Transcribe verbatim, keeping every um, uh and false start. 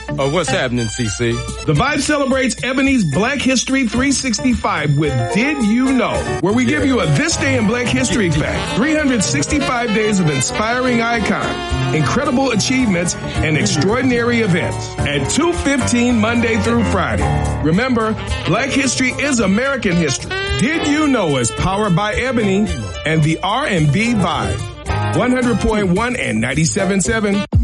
Oh, what's happening, C C? The Vibe celebrates Ebony's Black History three sixty-five with Did You Know, where we give you a This Day in Black History fact. three hundred sixty-five days of inspiring icons, incredible achievements, and extraordinary events at two fifteen Monday through Friday. Remember, Black History is American history. Did You Know is powered by Ebony and the R and B Vibe. one hundred point one and ninety-seven point seven.